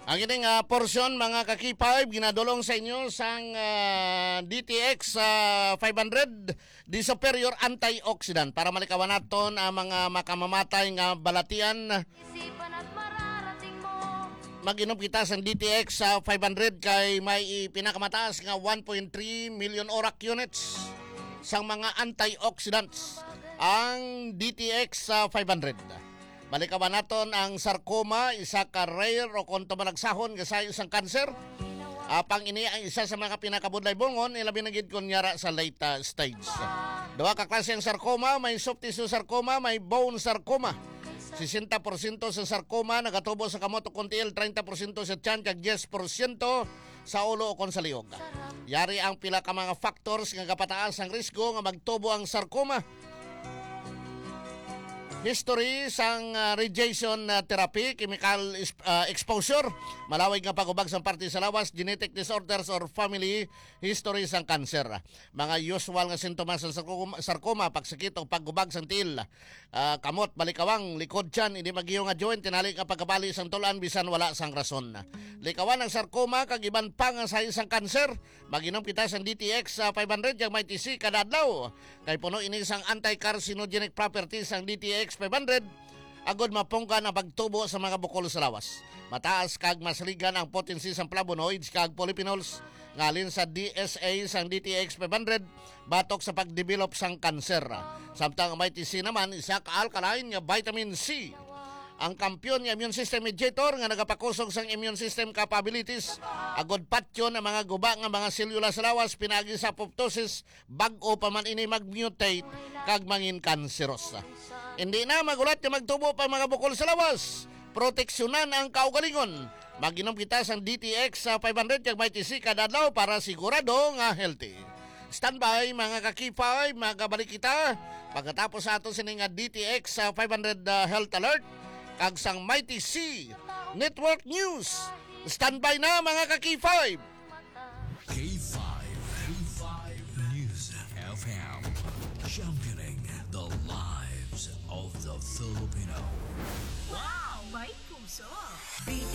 Ang ining porsyon mga kakipay ginadulong sa inyo sang DTX 500 di superior antioxidant para malikawan naton ang mga makamamatay nga balatian. Isipan at mararating mo. Mag-inom kita sang DTX 500 kay may pinakamataas nga 1.3 million ORAC units sang mga antioxidants ang DTX 500. Balikawan naton ang sarcoma, isa ka rare o kung tumalagsahon sa isang kanser. Pang ini ang isa sa mga pinakabudlay bungon, ilabi na gid kun yara sa late stage. Duha ka klase ang sarcoma, may soft tissue sarcoma, may bone sarcoma. 60% sa sarcoma nagatubo sa kamot o kuntiil, 30% sa tiyan, kag 10% sa ulo o kon sa liog. Yari ang pila ka mga factors nga kapataas ang risgo nga magtubo ang sarcoma. History sang radiation therapy, chemical exposure, malawig nga pagubag sang parte sa lawas, genetic disorders or family history sang cancer. Mga usual nga sintomas sa sarcoma, pagsakit o paggubag sang tiil, kamot, balikawang, likod tiyan, hindi magiyo nga joint, tinali nga pagkabali sang tulan bisan wala sang rason. Likawan ang sarcoma kag iban pa nga sa isang cancer, maginom kita sang DTX 500 yang may TC kada adlaw. Kay puno ini sang anti-carcinogenic properties sang DTX 500 agod mapungkan ang pagtubo sa mga bukol sa lawas. Mataas kag masligan ang potency sa flavonoids kag polyphenols ngalin sa DSA sang DTX 500 batok sa pagdevelop sang kanser. Samtang ang may TC naman isa ka alkaline nga vitamin C. Ang kampiyon nga immune system mediator nga nagapakusog sang immune system capabilities agod patyon ang mga guba nga mga selula sa lawas pinagi sa apoptosis bag-o pa man ini mag-mutate kag mangin kanseros. Hindi na magulat nga magtubo pa mga bukol sa lawas. Proteksyonan ang kaugalingon. Mag-inom kita sang DTX 500 kag may TC kada adlaw para sigurado nga healthy. Standby mga kakipay, magabalik kita pagkatapos sa ato sining DTX 500 health alert kag sang Mighty C Network News. Standby na mga K5. K5 News FM, championing the lives of the Filipino. Wow! May puso!